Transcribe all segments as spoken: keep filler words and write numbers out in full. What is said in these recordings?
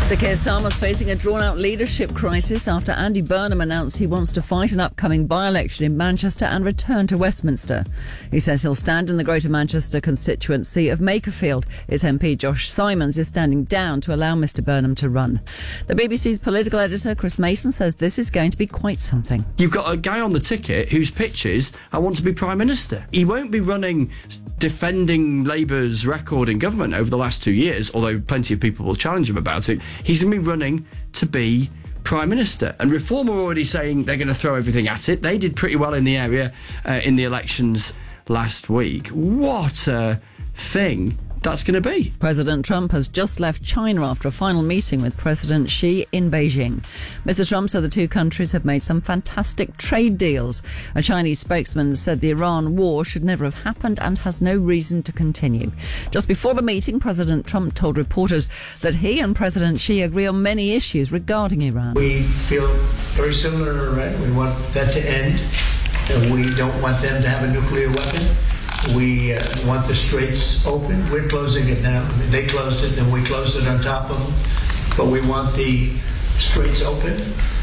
Sir Keir Starmer's facing a drawn-out leadership crisis after Andy Burnham announced he wants to fight an upcoming by-election in Manchester and return to Westminster. He says he'll stand in the Greater Manchester constituency of Makerfield. His M P Josh Simons is standing down to allow Mr Burnham to run. The B B C's political editor Chris Mason says this is going to be quite something. You've got a guy on the ticket whose pitch is, I want to be Prime Minister. He won't be running defending Labour's record in government over the last two years, although plenty of people will challenge him about it. He's going to be running to be Prime Minister. And Reform are already saying they're going to throw everything at it. They did pretty well in the area uh, in the elections last week. What a thing that's going to be. President Trump has just left China after a final meeting with President Xi in Beijing. Mister Trump said the two countries have made some fantastic trade deals. A Chinese spokesman said the Iran war should never have happened and has no reason to continue. Just before the meeting, President Trump told reporters that he and President Xi agree on many issues regarding Iran. We feel very similar to Iran. We want that to end. And we don't want them to have a nuclear weapon. We uh, want the straits open. We're closing it now. I mean, they closed it, and we closed it on top of them. But we want the straits open,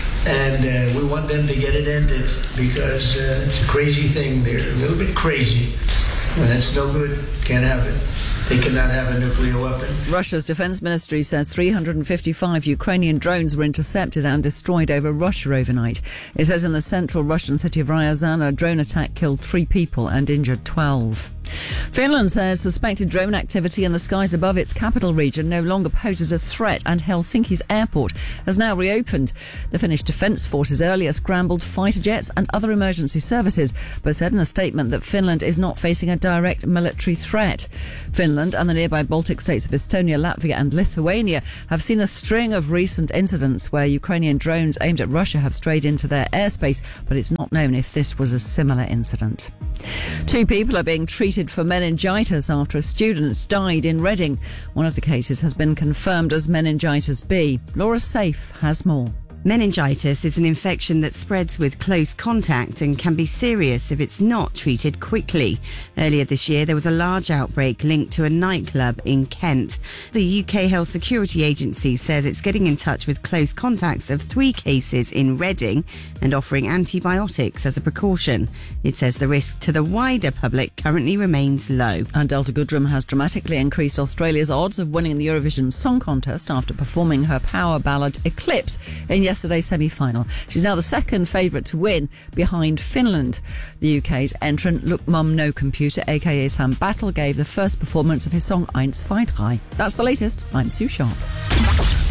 and uh, we want them to get it ended because uh, it's a crazy thing. They're a little bit crazy, and it's no good. Can't have it. They cannot have a nuclear weapon. Russia's defense ministry says three hundred fifty-five Ukrainian drones were intercepted and destroyed over Russia overnight. It says in the central Russian city of Ryazan, a drone attack killed three people and injured twelve. Finland says suspected drone activity in the skies above its capital region no longer poses a threat, and Helsinki's airport has now reopened. The Finnish Defence Forces earlier scrambled fighter jets and other emergency services, but said in a statement that Finland is not facing a direct military threat. Finland and the nearby Baltic states of Estonia, Latvia and Lithuania have seen a string of recent incidents where Ukrainian drones aimed at Russia have strayed into their airspace, but it's not known if this was a similar incident. Two people are being treated for meningitis after a student died in Reading. One of the cases has been confirmed as meningitis B. Laura Safe has more. Meningitis is an infection that spreads with close contact and can be serious if it's not treated quickly. Earlier this year, there was a large outbreak linked to a nightclub in Kent. The U K Health Security Agency says it's getting in touch with close contacts of three cases in Reading and offering antibiotics as a precaution. It says the risk to the wider public currently remains low. And Delta Goodrem has dramatically increased Australia's odds of winning the Eurovision Song Contest after performing her power ballad Eclipse in yesterday's semi-final. She's now the second favourite to win, behind Finland. The U K's entrant Look Mum No Computer, aka Sam Battle, gave the first performance of his song Eins, zwei, drei. That's the latest. I'm Sue Sharp.